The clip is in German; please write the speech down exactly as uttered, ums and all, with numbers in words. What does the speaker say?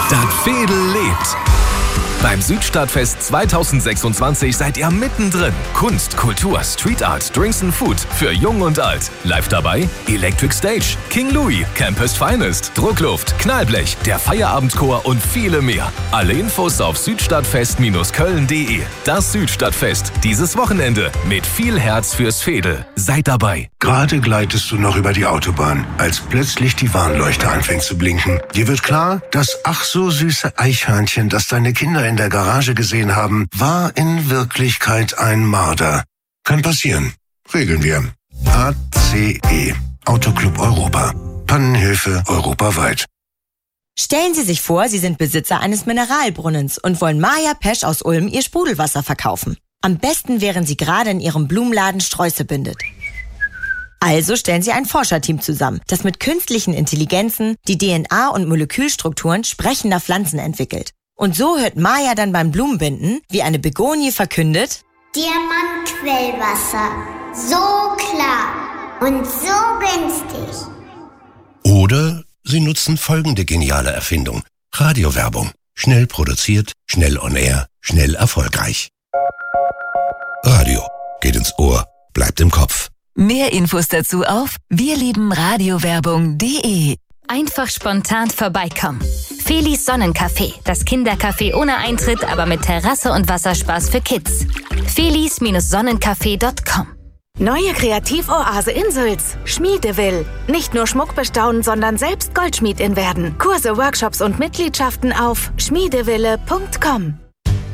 Das Veedel lebt. Beim Südstadtfest zweitausendsechsundzwanzig seid ihr mittendrin. Kunst, Kultur, Street Art, Drinks and Food für Jung und Alt. Live dabei Electric Stage, King Louis, Campus Finest, Druckluft, Knallblech, der Feierabendchor und viele mehr. Alle Infos auf südstadtfest Köln punkt de. Das Südstadtfest, dieses Wochenende mit viel Herz fürs Veedel. Seid dabei. Gerade gleitest du noch über die Autobahn, als plötzlich die Warnleuchte anfängt zu blinken. Dir wird klar, das ach so süße Eichhörnchen, das deine Kinder in der Garage gesehen haben, war in Wirklichkeit ein Marder. Kann passieren. Regeln wir. A C E. Autoclub Europa. Pannenhilfe europaweit. Stellen Sie sich vor, Sie sind Besitzer eines Mineralbrunnens und wollen Maja Pesch aus Ulm Ihr Sprudelwasser verkaufen. Am besten, während Sie gerade in Ihrem Blumenladen Sträuße bindet. Also stellen Sie ein Forscherteam zusammen, das mit künstlichen Intelligenzen die D N A und Molekülstrukturen sprechender Pflanzen entwickelt. Und so hört Maja dann beim Blumenbinden, wie eine Begonie verkündet: Diamantquellwasser. So klar und so günstig. Oder sie nutzen folgende geniale Erfindung. Radiowerbung. Schnell produziert, schnell on air, schnell erfolgreich. Radio. Geht ins Ohr, bleibt im Kopf. Mehr Infos dazu auf wirliebenradiowerbung punkt de. Einfach spontan vorbeikommen. Felis Sonnencafé, das Kindercafé ohne Eintritt, aber mit Terrasse und Wasserspaß für Kids. felis Sonnencafé punkt com. Neue Kreativoase in Sülz. Schmiedewill. Nicht nur Schmuck bestaunen, sondern selbst Goldschmiedin werden. Kurse, Workshops und Mitgliedschaften auf schmiedewille punkt com.